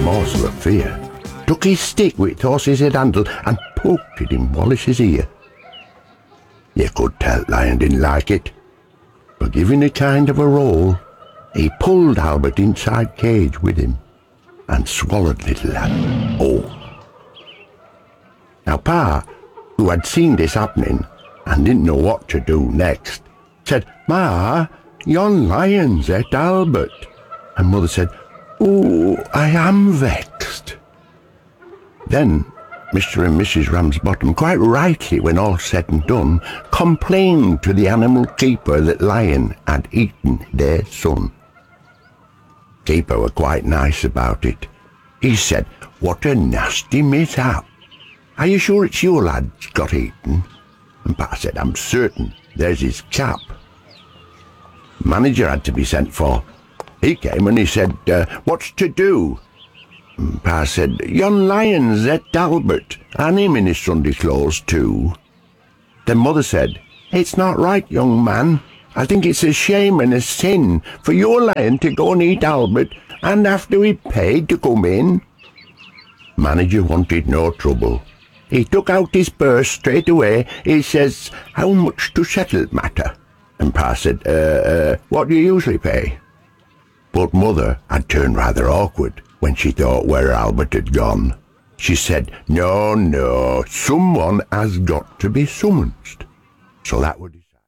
morsel of fear, took his stick with horse's head handle and poked it in Wallace's ear. You could tell Lion didn't like it, but giving a kind of a roll, he pulled Albert inside cage with him and swallowed little lad whole. Now Pa, who had seen this happening and didn't know what to do next, said, "Ma, yon lion's at Albert." And Mother said, "Oh, I am vexed." Then Mr. and Mrs. Ramsbottom, quite rightly when all said and done, complained to the animal keeper that Lion had eaten their son. Keeper were quite nice about it. He said, "What a nasty mishap. Are you sure it's your lad's got eaten?" And Pa said, "I'm certain. There's his cap." Manager had to be sent for. He came and he said, "What's to do?" And Pa said, "Yon Lion's at Albert, and him in his Sunday clothes too." Then Mother said, "It's not right, young man. I think it's a shame and a sin for your Lion to go and eat Albert, and after he paid to come in." Manager wanted no trouble. He took out his purse straight away. He says, "How much to settle matter?" And Pa said, "What do you usually pay?" But Mother had turned rather awkward when she thought where Albert had gone. She said, No, someone has got to be summoned." So that would decide.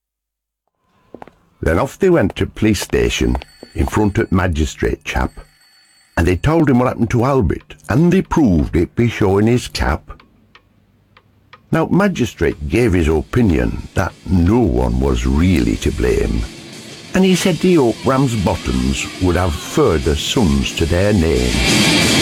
Then off they went to police station in front of magistrate chap, and they told him what happened to Albert, and they proved it by showing his cap. Now, magistrate gave his opinion that no one was really to blame, and he said he hoped Ramsbottoms would have further sons to their name.